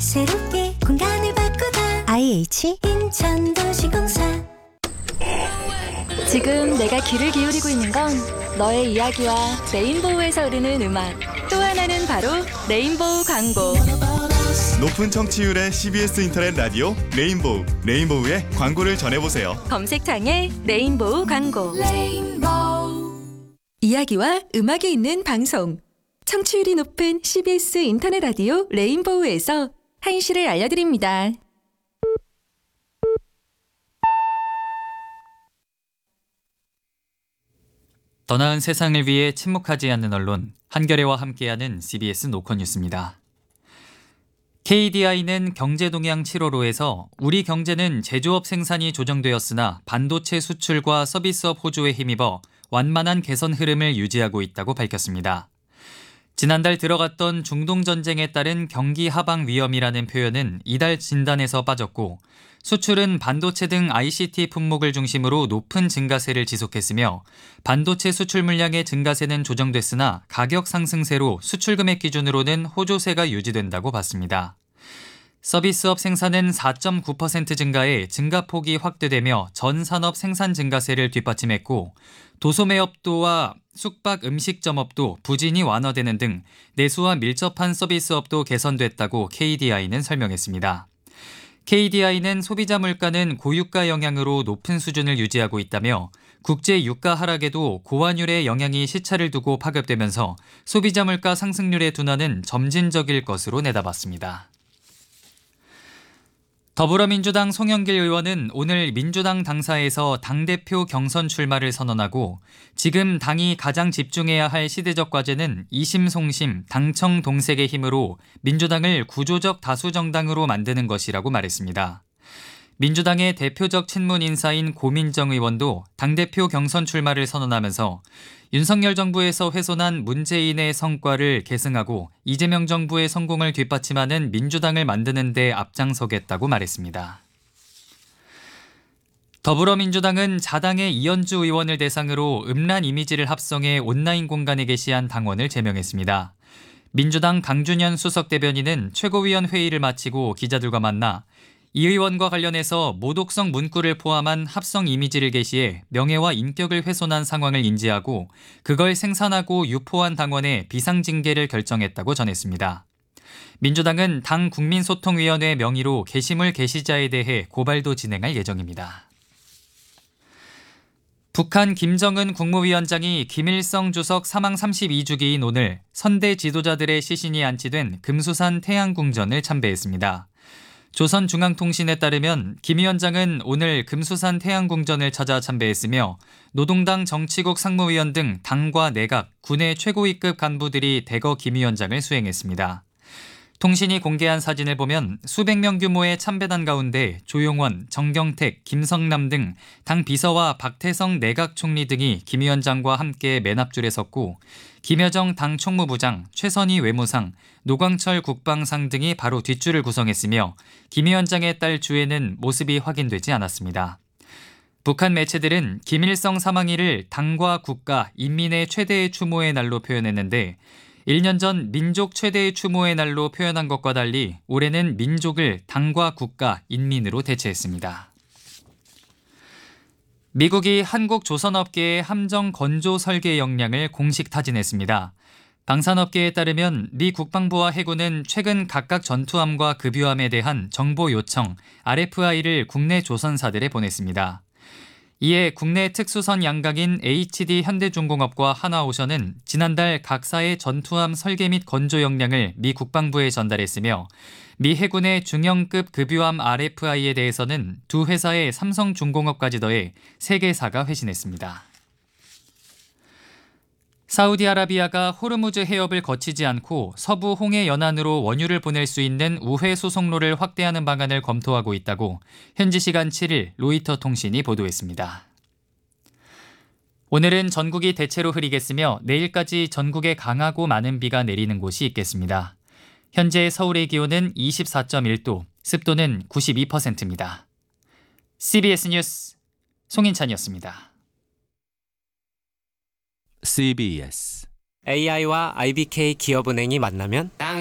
새롭게 공간을 바꾸다 IH 인천도시공사. 지금 내가 귀를 기울이고 있는 건 너의 이야기와 레인보우에서 흐르는 음악, 또 하나는 바로 레인보우 광고. 높은 청취율의 CBS 인터넷 라디오 레인보우, 레인보우의 광고를 전해보세요. 검색창에 레인보우 광고. 이야기와 음악이 있는 방송, 청취율이 높은 CBS 인터넷 라디오 레인보우에서 한시를 알려드립니다. 더 나은 세상을 위해 침묵하지 않는 언론, 한겨레와 함께하는 CBS 노컷뉴스입니다. KDI는 경제동향 7월호에서 우리 경제는 제조업 생산이 조정되었으나 반도체 수출과 서비스업 호조에 힘입어 완만한 개선 흐름을 유지하고 있다고 밝혔습니다. 지난달 들어갔던 중동전쟁에 따른 경기 하방 위험이라는 표현은 이달 진단에서 빠졌고, 수출은 반도체 등 ICT 품목을 중심으로 높은 증가세를 지속했으며 반도체 수출 물량의 증가세는 조정됐으나 가격 상승세로 수출 금액 기준으로는 호조세가 유지된다고 봤습니다. 서비스업 생산은 4.9% 증가해 증가폭이 확대되며 전 산업 생산 증가세를 뒷받침했고, 도소매업도와 숙박 음식점업도 부진이 완화되는 등 내수와 밀접한 서비스업도 개선됐다고 KDI는 설명했습니다. KDI는 소비자 물가는 고유가 영향으로 높은 수준을 유지하고 있다며 국제 유가 하락에도 고환율의 영향이 시차를 두고 파급되면서 소비자 물가 상승률의 둔화는 점진적일 것으로 내다봤습니다. 더불어민주당 송영길 의원은 오늘 민주당 당사에서 당대표 경선 출마를 선언하고, 지금 당이 가장 집중해야 할 시대적 과제는 이심송심 당청 동색의 힘으로 민주당을 구조적 다수 정당으로 만드는 것이라고 말했습니다. 민주당의 대표적 친문 인사인 고민정 의원도 당대표 경선 출마를 선언하면서 윤석열 정부에서 훼손한 문재인의 성과를 계승하고 이재명 정부의 성공을 뒷받침하는 민주당을 만드는 데 앞장서겠다고 말했습니다. 더불어민주당은 자당의 이현주 의원을 대상으로 음란 이미지를 합성해 온라인 공간에 게시한 당원을 제명했습니다. 민주당 강준현 수석대변인은 최고위원 회의를 마치고 기자들과 만나 이 의원과 관련해서 모독성 문구를 포함한 합성 이미지를 게시해 명예와 인격을 훼손한 상황을 인지하고 그걸 생산하고 유포한 당원의 비상징계를 결정했다고 전했습니다. 민주당은 당 국민소통위원회 명의로 게시물 게시자에 대해 고발도 진행할 예정입니다. 북한 김정은 국무위원장이 김일성 주석 사망 32주기인 오늘 선대 지도자들의 시신이 안치된 금수산 태양궁전을 참배했습니다. 조선중앙통신에 따르면 김 위원장은 오늘 금수산 태양궁전을 찾아 참배했으며 노동당 정치국 상무위원 등 당과 내각, 군의 최고위급 간부들이 대거 김 위원장을 수행했습니다. 통신이 공개한 사진을 보면 수백 명 규모의 참배단 가운데 조용원, 정경택, 김성남 등 당 비서와 박태성 내각 총리 등이 김 위원장과 함께 맨 앞줄에 섰고, 김여정 당 총무부장, 최선희 외무상, 노광철 국방상 등이 바로 뒷줄을 구성했으며 김 위원장의 딸 주에는 모습이 확인되지 않았습니다. 북한 매체들은 김일성 사망일을 당과 국가, 인민의 최대의 추모의 날로 표현했는데 1년 전 민족 최대의 추모의 날로 표현한 것과 달리 올해는 민족을 당과 국가, 인민으로 대체했습니다. 미국이 한국 조선업계의 함정 건조 설계 역량을 공식 타진했습니다. 방산업계에 따르면 미 국방부와 해군은 최근 각각 전투함과 급유함에 대한 정보 요청, RFI를 국내 조선사들에 보냈습니다. 이에 국내 특수선 양각인 HD 현대중공업과 하나오션은 지난달 각사의 전투함 설계 및 건조 역량을 미 국방부에 전달했으며 미 해군의 중형급 급유함 RFI에 대해서는 두 회사의 삼성중공업까지 더해 3개사가 회신했습니다. 사우디아라비아가 호르무즈 해협을 거치지 않고 서부 홍해 연안으로 원유를 보낼 수 있는 우회 수송로를 확대하는 방안을 검토하고 있다고 현지 시간 7일 로이터 통신이 보도했습니다. 오늘은 전국이 대체로 흐리겠으며 내일까지 전국에 강하고 많은 비가 내리는 곳이 있겠습니다. 현재 서울의 기온은 24.1도, 습도는 92%입니다. CBS 뉴스 송인찬이었습니다. CBS AI와 IBK 기업은행이 만나면